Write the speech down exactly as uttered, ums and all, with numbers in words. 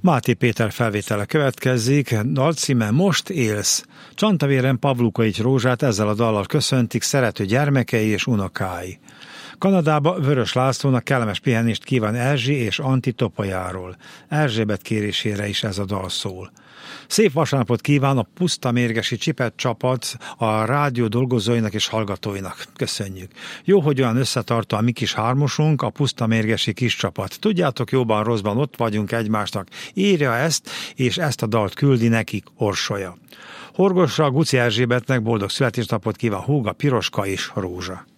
Máté Péter felvétele következik, dalcíme Most élsz. Csantavéren Pavlukovics Rózsát ezzel a dallal köszöntik szerető gyermekei és unokái. Kanadába Vörös Lászlónak kellemes pihenést kíván Erzsi és Anti Topolyáról. Erzsébet kérésére is ez a dal szól. Szép vasárnapot kíván a Puszta Mérgesi Csipet csapat a rádió dolgozóinak és hallgatóinak. Köszönjük. Jó, hogy olyan összetartó a mi kis hármosunk, a Puszta Mérgesi kis csapat. Tudjátok, jóban, rosszban ott vagyunk egymásnak. Írja ezt, és ezt a dalt küldi nekik Orsolya. Horgosra Guci Erzsébetnek boldog születésnapot kíván Húga, Piroska és Rózsa.